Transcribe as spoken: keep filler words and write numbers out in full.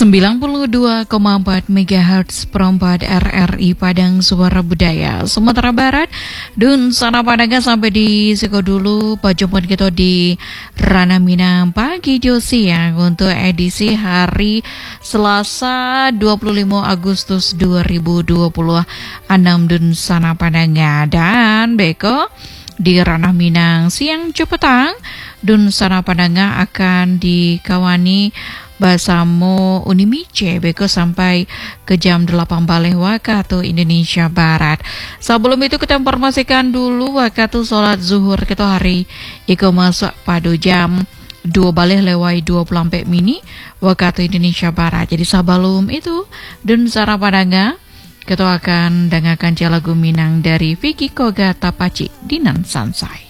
sembilan puluh dua koma empat megahertz perempat R R I Padang Suara Budaya Sumatera Barat. Dun sana Padang sampai di Siko dulu perjumpaan kita di Ranah Minang pagi Josi ya untuk edisi hari Selasa dua puluh lima Agustus dua ribu dua puluh enam. Dun sana Padang dan Beko di Ranah Minang siang cepetang. Dun sana Padang akan dikawani Basamo Unimice Beko sampai ke jam delapan balik waktu Indonesia Barat. Sebelum itu kita informasikan dulu waktu sholat zuhur kita hari Iko masuk pada jam dua balik lewat dua puluh empat mini waktu Indonesia Barat. Jadi sebelum itu dan Sarah Padanga kita akan dengarkan lagu Minang dari Vicky Koga Tapaci Dinan Sansai.